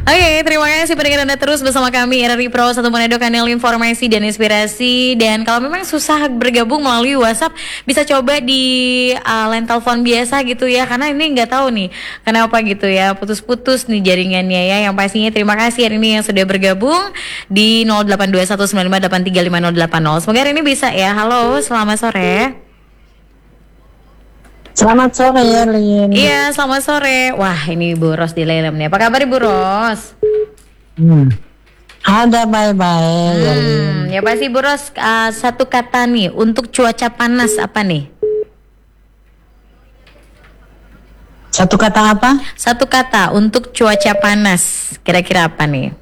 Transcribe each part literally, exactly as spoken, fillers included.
Oke, terima kasih pendengar Anda terus bersama kami R R I Pro satu Manado, kanal informasi dan inspirasi. Dan kalau memang susah bergabung melalui WhatsApp, bisa coba di uh, line telepon biasa gitu ya. Karena ini nggak tahu nih kenapa gitu ya, putus-putus nih jaringannya ya. Yang pastinya terima kasih hari ini yang sudah bergabung di nol delapan dua satu sembilan lima delapan tiga lima nol delapan nol. Semoga hari ini bisa ya. Halo, selamat sore. Selamat sore ya, Lin. Iya, selamat sore. Wah, ini Bu Ros di Lelem nih. Apa kabar Ibu Ros? Hmm. Ada bye-bye. Hmm, ya pasti Bu Ros, uh, satu kata nih untuk cuaca panas apa nih? Satu kata apa? Satu kata untuk cuaca panas. Kira-kira apa nih?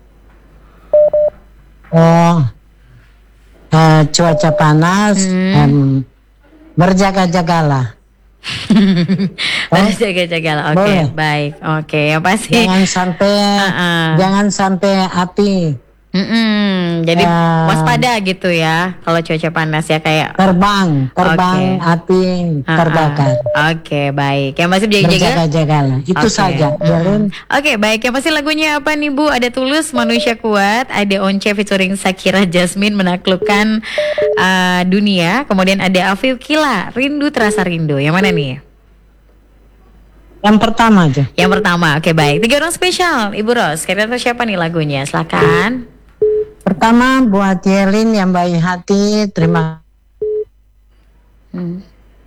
Oh, uh, cuaca panas. Hmm. Um, berjaga-jagalah. Oh, jaga-jaga. Oke, okay, baik. Oke, okay, yang pasti. Jangan sampai, uh-uh. jangan sampai api. Mm-mm. Jadi uh, waspada gitu ya kalau cuaca panas ya, kayak terbang, terbang okay. Api terbakar. Uh-uh. Oke, okay, baik. Yang masih jaga-jaga. Berjaga-jagalah. Itu okay. saja. Mm-hmm. Oke, okay, baik. Yang pasti lagunya apa nih Bu? Ada Tulus, Manusia Kuat, ada Once featuring Shakira Jasmine, Menaklukkan uh, Dunia. Kemudian ada Afif Kila, Rindu Terasa Rindu. Yang mana nih? Yang pertama aja. Yang pertama. Oke, okay, baik. Tiga orang spesial, Ibu Ros. Kira-kira siapa nih lagunya? Silakan. Pertama buat Yelin yang baik hati, terima. Hmm.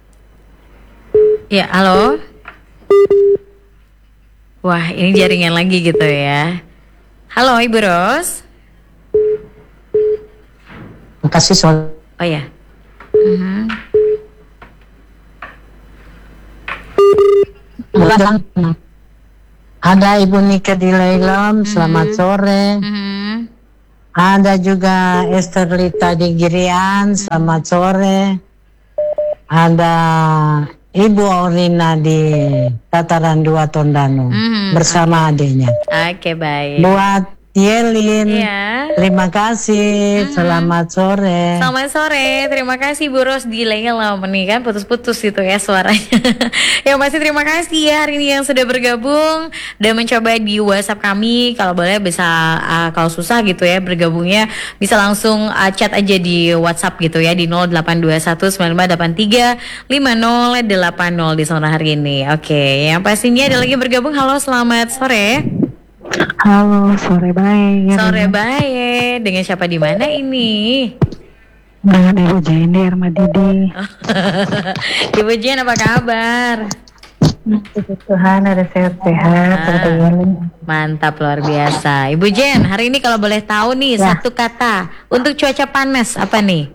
Ya, halo. Wah, ini jaringan lagi gitu ya. Halo Ibu Ros. Makasih soal. Oh ya. Uh-huh. Ada Ibu Nika di Lelem, selamat uh-huh. sore. Uh-huh. Ada juga Esther Lita di Girian, selamat sore. Ada Ibu Orina di Tataran dua Tondano, mm-hmm. bersama adiknya. Oke, okay, baik. Buat Yelin, yeah. terima kasih, mm-hmm. selamat sore. Selamat sore, terima kasih Bu Ros di Lelem nih kan, putus-putus gitu ya suaranya. Ya masih terima kasih ya hari ini yang sudah bergabung dan mencoba di WhatsApp kami. Kalau boleh bisa, uh, kalau susah gitu ya bergabungnya, bisa langsung uh, chat aja di WhatsApp gitu ya di nol delapan dua satu sembilan lima delapan tiga lima nol delapan nol di sore hari ini. Oke, okay. Yang pastinya ada lagi bergabung. Halo, selamat sore. Halo, sore baik. Sore baik. Dengan siapa di mana ini? Dengan Ibu Jen di Armadidi. Ibu Jen, apa kabar? Puji Tuhan, ada sehat-sehat. Ah, mantap, luar biasa. Ibu Jen, hari ini kalau boleh tahu nih ya. Satu kata untuk cuaca panas apa nih?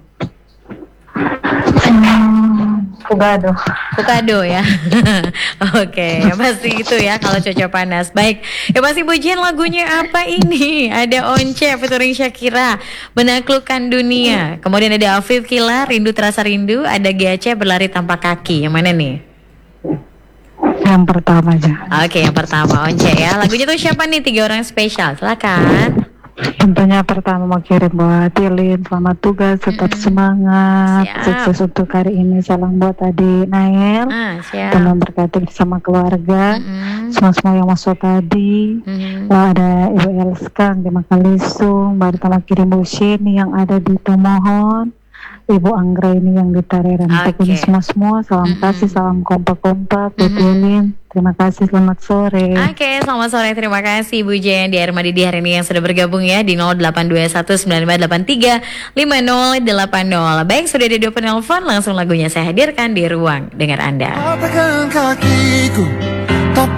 Fugado. Fugado ya. Oke, okay, pasti itu ya kalau cuaca panas. Baik, ya pasti Bu Jen, lagunya apa ini? Ada Once featuring Shakira, Menaklukkan Dunia. Kemudian ada Afif Kila, Rindu Terasa Rindu. Ada G A C, Berlari Tanpa Kaki. Yang mana nih? Yang pertama aja. Oke, okay, yang pertama Once ya. Lagunya tuh siapa nih? Tiga orang spesial. Silakan. Tentunya pertama mau kirim buat Tilin, selamat tugas, tetap mm-hmm. semangat, siap. Sukses untuk hari ini. Salam buat adik Nael, ah, teman berkati bersama keluarga, mm-hmm. semua-semua yang masuk tadi. Mm-hmm. Lalu ada Ibu Elskang di Makalisung, baru telah kirim Bu Sheni yang ada di Tomohon, Ibu Anggra ini yang di Tareran. Pokoknya okay. semua-semua, salam mm-hmm. kasih, salam kompak-kompak, buat Tilin. Terima kasih, selamat sore. Oke, okay, selamat sore. Terima kasih Bu Jen di Armadidi hari ini yang sudah bergabung ya di nol delapan dua satu sembilan lima delapan tiga lima nol delapan nol. Baik, sudah ada dua penelpon, langsung lagunya saya hadirkan di ruang dengar Anda. Apakah kakiku